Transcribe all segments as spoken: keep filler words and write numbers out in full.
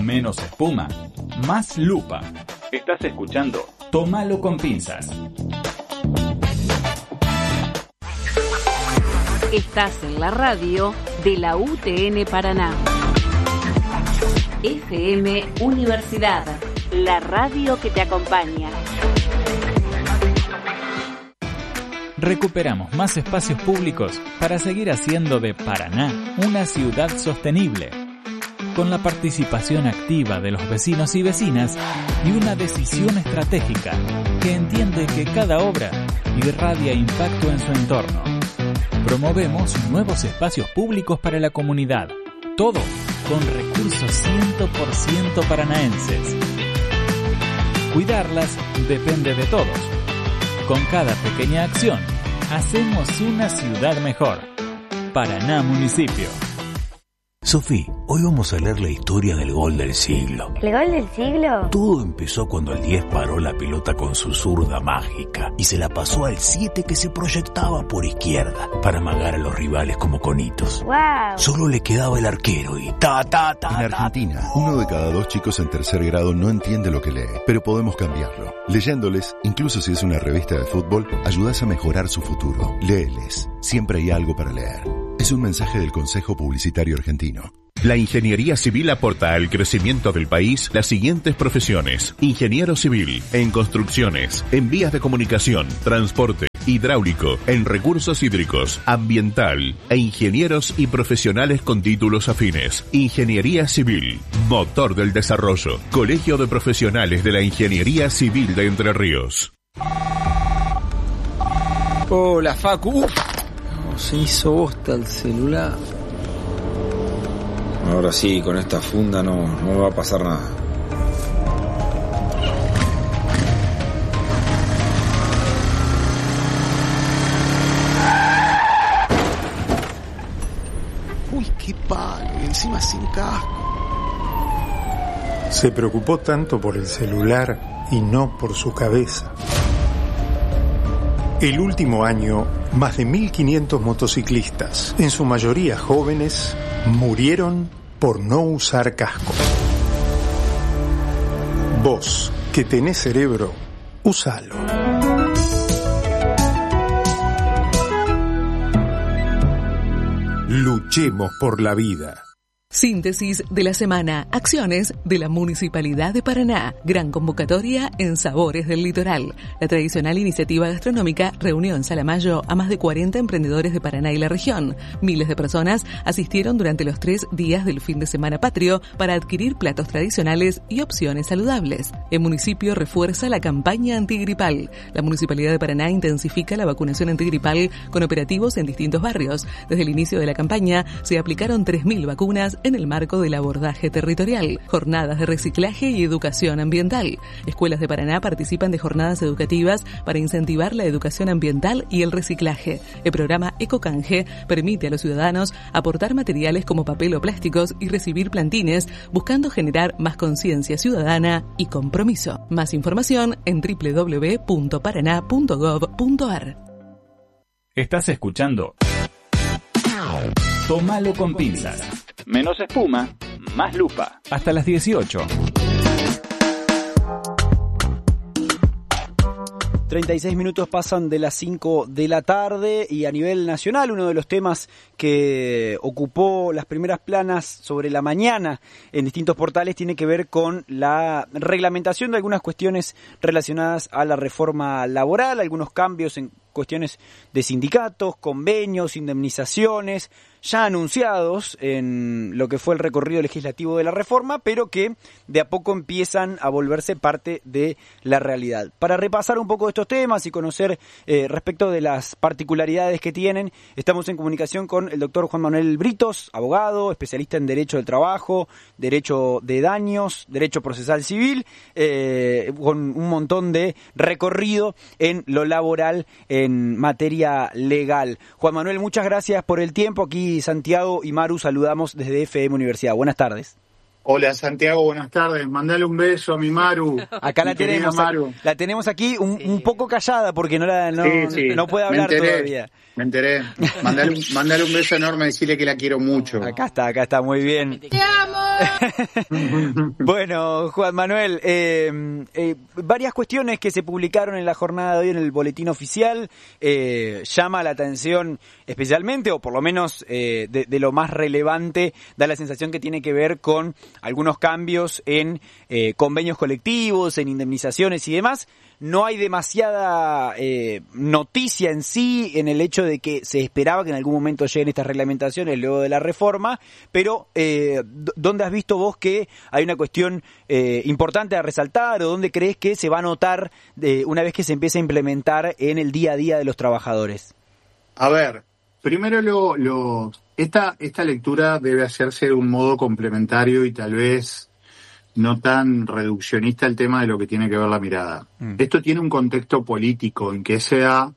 Menos espuma, más lupa. Estás escuchando Tómalo con pinzas. Estás en la radio de la U T N Paraná. F M Universidad, la radio que te acompaña. Recuperamos más espacios públicos para seguir haciendo de Paraná una ciudad sostenible, con la participación activa de los vecinos y vecinas y una decisión estratégica que entiende que cada obra irradia impacto en su entorno. Promovemos nuevos espacios públicos para la comunidad, todo con recursos cien por ciento paranaenses. Cuidarlas depende de todos. Con cada pequeña acción, hacemos una ciudad mejor. Paraná Municipio. Sofi, hoy vamos a leer la historia del gol del siglo. ¿El gol del siglo? Todo empezó cuando el diez paró la pelota con su zurda mágica y se la pasó al siete que se proyectaba por izquierda para amagar a los rivales como conitos. ¡Wow! Solo le quedaba el arquero y ta, ta, ta. En Argentina, uno de cada dos chicos en tercer grado no entiende lo que lee, pero podemos cambiarlo. Leyéndoles, incluso si es una revista de fútbol, ayudas a mejorar su futuro. Léeles, siempre hay algo para leer. Es un mensaje del Consejo Publicitario Argentino. La ingeniería civil aporta al crecimiento del país las siguientes profesiones: ingeniero civil, en construcciones, en vías de comunicación, transporte, hidráulico, en recursos hídricos, ambiental, e ingenieros y profesionales con títulos afines. Ingeniería civil, motor del desarrollo. Colegio de Profesionales de la Ingeniería Civil de Entre Ríos. Hola, Facu. Uf. Se hizo bosta el celular. Ahora sí, con esta funda no, no me va a pasar nada. Uy, qué palo, encima sin casco. Se preocupó tanto por el celular y no por su cabeza. El último año, más de mil quinientos motociclistas, en su mayoría jóvenes, murieron por no usar casco. Vos, que tenés cerebro, úsalo. Luchemos por la vida. Síntesis de la semana. Acciones de la Municipalidad de Paraná. Gran convocatoria en Sabores del Litoral. La tradicional iniciativa gastronómica reunió en Salamayo a más de cuarenta emprendedores de Paraná y la región. Miles de personas asistieron durante los tres días del fin de semana patrio para adquirir platos tradicionales y opciones saludables. El municipio refuerza la campaña antigripal. La Municipalidad de Paraná intensifica la vacunación antigripal con operativos en distintos barrios. Desde el inicio de la campaña se aplicaron tres mil vacunas en el marco del abordaje territorial, jornadas de reciclaje y educación ambiental. Escuelas de Paraná participan de jornadas educativas para incentivar la educación ambiental y el reciclaje. El programa Ecocanje permite a los ciudadanos aportar materiales como papel o plásticos y recibir plantines, buscando generar más conciencia ciudadana y compromiso. Más información en doble u doble u doble u punto paraná punto gov punto ar. Estás escuchando Tómalo con pinzas. Menos espuma, más lupa. Hasta las dieciocho. treinta y seis minutos pasan de las cinco de la tarde y a nivel nacional uno de los temas que ocupó las primeras planas sobre la mañana en distintos portales tiene que ver con la reglamentación de algunas cuestiones relacionadas a la reforma laboral, algunos cambios en cuestiones de sindicatos, convenios, indemnizaciones, ya anunciados en lo que fue el recorrido legislativo de la reforma, pero que de a poco empiezan a volverse parte de la realidad. Para repasar un poco estos temas y conocer eh, respecto de las particularidades que tienen, estamos en comunicación con el doctor Juan Manuel Britos, abogado, especialista en Derecho del Trabajo, Derecho de Daños, Derecho Procesal Civil, eh, con un montón de recorrido en lo laboral en materia legal. Juan Manuel, muchas gracias por el tiempo. Aquí Santiago y Maru saludamos desde F M Universidad. Buenas tardes. Hola Santiago, buenas tardes. Mandale un beso a mi Maru. Acá la mi querida tenemos, Maru. la tenemos aquí un, un poco callada porque no la no, Sí, sí. no puede hablar Me enteré, todavía. Me enteré. Mandale un, mandale un beso enorme, decirle que la quiero mucho. Acá está, acá está, muy bien. ¡Te amo! Bueno, Juan Manuel, eh, eh, varias cuestiones que se publicaron en la jornada de hoy en el boletín oficial, eh, llama la atención especialmente, o por lo menos eh, de, de lo más relevante, da la sensación que tiene que ver con algunos cambios en eh, convenios colectivos, en indemnizaciones y demás. No hay demasiada eh, noticia en sí en el hecho de que se esperaba que en algún momento lleguen estas reglamentaciones luego de la reforma, pero eh, ¿dónde has visto vos que hay una cuestión eh, importante a resaltar o dónde crees que se va a notar de, una vez que se empiece a implementar en el día a día de los trabajadores? A ver, primero lo, lo esta, esta lectura debe hacerse de un modo complementario y tal vez no tan reduccionista el tema de lo que tiene que ver la mirada. Mm. Esto tiene un contexto político en que se da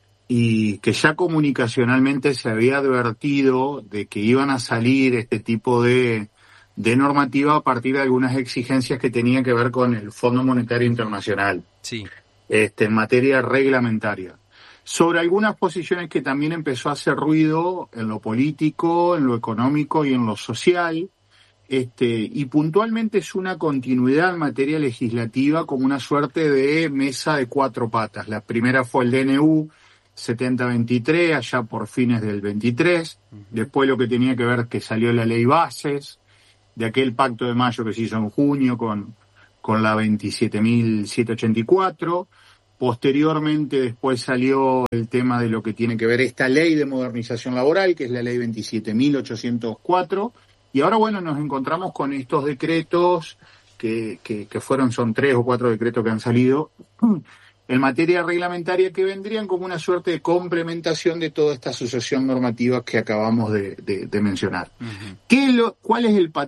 y que ya comunicacionalmente se había advertido de que iban a salir este tipo de, de normativa a partir de algunas exigencias que tenían que ver con el Fondo Monetario Internacional. Sí. Este, en materia reglamentaria. Sobre algunas posiciones que también empezó a hacer ruido en lo político, en lo económico y en lo social. Este, y puntualmente es una continuidad en materia legislativa como una suerte de mesa de cuatro patas. La primera fue el D N U setenta veintitrés, allá por fines del veintitrés. Uh-huh. Después lo que tenía que ver que salió la ley bases, de aquel pacto de mayo que se hizo en junio con, con la veintisiete mil setecientos ochenta y cuatro. Posteriormente después salió el tema de lo que tiene que ver esta ley de modernización laboral, que es la ley veintisiete mil ochocientos cuatro. Y ahora, bueno, nos encontramos con estos decretos, que, que, que fueron, son tres o cuatro decretos que han salido, en materia reglamentaria, que vendrían como una suerte de complementación de toda esta sucesión normativa que acabamos de, de, de mencionar. Uh-huh. ¿Qué lo, ¿Cuál es el patrón?